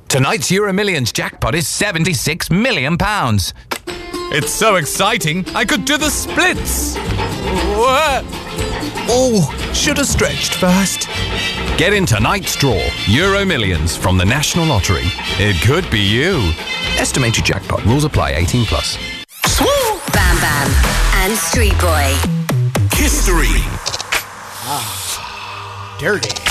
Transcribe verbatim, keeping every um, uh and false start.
Tonight's Euro Millions jackpot is seventy-six million pounds. It's so exciting, I could do the splits. Oh, should have stretched first. Get in tonight's draw, Euro Millions from the National Lottery. It could be you. Estimated jackpot. Rules apply. eighteen plus. Bam Bam and Street Boy. History. Ah, dirty.